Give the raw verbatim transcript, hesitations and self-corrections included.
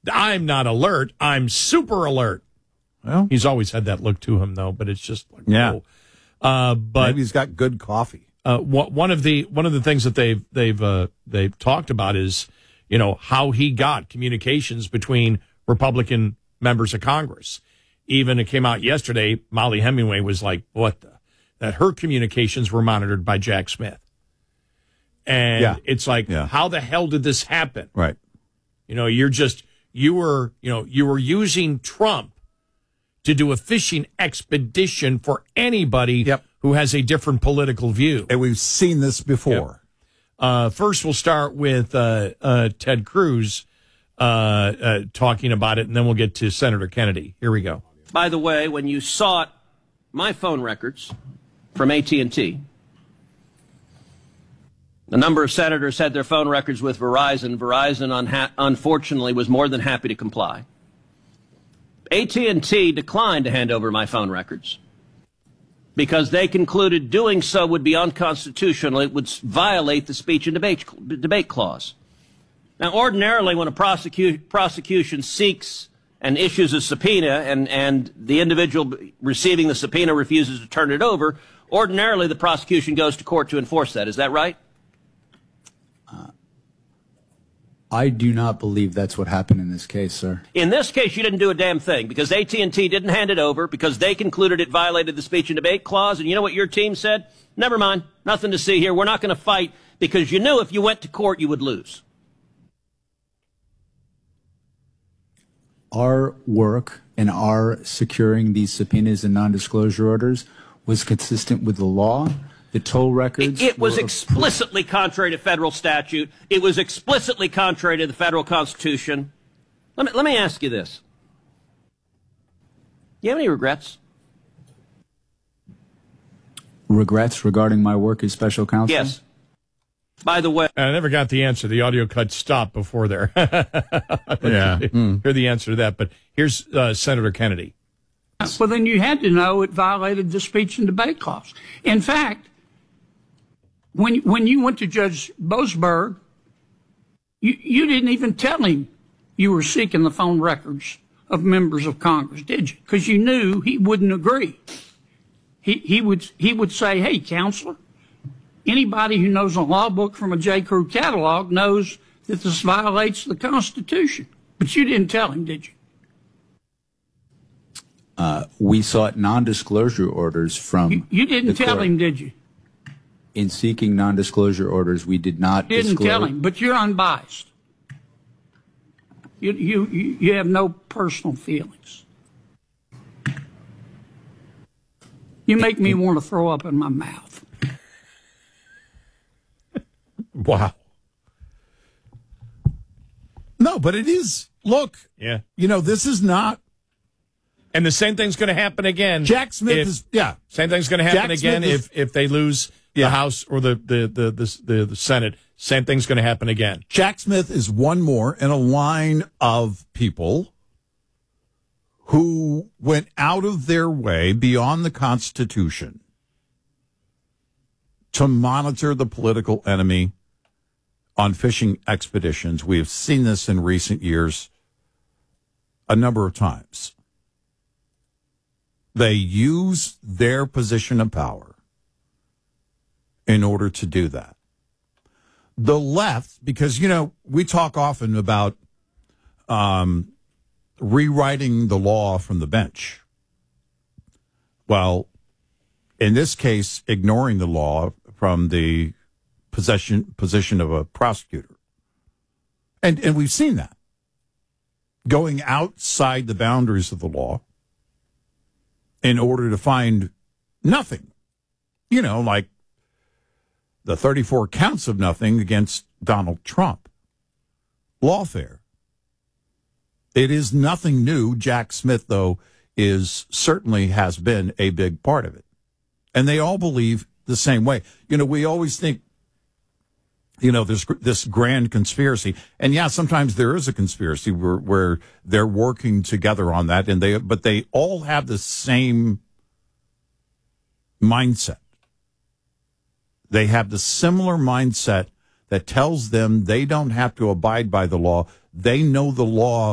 I'm not alert. I'm super alert. Well, he's always had that look to him, though. But it's just like, yeah. whoa. Uh, but maybe he's got good coffee. Uh, one of the one of the things that they've they've uh, they've talked about is, you know, how he got communications between Republican members of Congress. Even it came out yesterday, Molly Hemingway was like, what the, that her communications were monitored by Jack Smith. And yeah. it's like, yeah. how the hell did this happen? Right. You know, you're just, you were, you know, you were using Trump to do a fishing expedition for anybody yep. who has a different political view. And we've seen this before. Yep. Uh, first, we'll start with uh, uh, Ted Cruz uh, uh, talking about it, and then we'll get to Senator Kennedy. Here we go. By the way, when you sought my phone records from A T and T, a number of senators had their phone records with Verizon. Verizon, unha- unfortunately, was more than happy to comply. A T and T declined to hand over my phone records because they concluded doing so would be unconstitutional. It would violate the speech and debate, debate clause. Now, ordinarily, when a prosecu- prosecution seeks and issues a subpoena and, and the individual receiving the subpoena refuses to turn it over, ordinarily the prosecution goes to court to enforce that. Is that right? Uh, I do not believe that's what happened in this case, sir. In this case, you didn't do a damn thing because A T and T didn't hand it over because they concluded it violated the speech and debate clause. And you know what your team said? Never mind. Nothing to see here. We're not going to fight because you knew if you went to court, you would lose. Our work and our securing these subpoenas and non-disclosure orders was consistent with the law. The toll records. It, it was were explicitly contrary to federal statute. It was explicitly contrary to the federal Constitution. Let me, let me ask you this. Do you have any regrets? Regrets regarding my work as special counsel? Yes. By the way, I never got the answer. The audio cut stopped before there. yeah. Mm. Hear the answer to that. But here's uh, Senator Kennedy. Well, then you had to know it violated the speech and debate clause. In fact, when when you went to Judge Boasberg, you, you didn't even tell him you were seeking the phone records of members of Congress, did you? Because you knew he wouldn't agree. He he would he would say, "Hey, counselor, anybody who knows a law book from a J. Crew catalog knows that this violates the Constitution." But you didn't tell him, did you? Uh, we sought non-disclosure orders from. You, you didn't tell court. him, did you? In seeking non-disclosure orders, we did not. You didn't disclose. tell him, but you're unbiased. You you you have no personal feelings. You make me want to throw up in my mouth. Wow. No, but it is. Look, yeah. You know, this is not. And the same thing's going to happen again. Jack Smith if, is, yeah. Same thing's going to happen Jack again Smith is, if, if they lose yeah. the House or the, the, the, the, the, the Senate. Same thing's going to happen again. Jack Smith is one more in a line of people who went out of their way beyond the Constitution to monitor the political enemy on fishing expeditions. We have seen this in recent years a number of times. They use their position of power in order to do that. The left, because, you know, we talk often about um, rewriting the law from the bench. Well, in this case, ignoring the law from the possession, position of a prosecutor. And, and we've seen that. Going outside the boundaries of the law in order to find nothing. You know, like the thirty-four counts of nothing against Donald Trump. Lawfare. It is nothing new. Jack Smith, though, is certainly has been a big part of it. And they all believe the same way. You know, we always think, you know, there's this grand conspiracy. And yeah, sometimes there is a conspiracy where, where they're working together on that, and they, but they all have the same mindset. They have the similar mindset that tells them they don't have to abide by the law. They know the law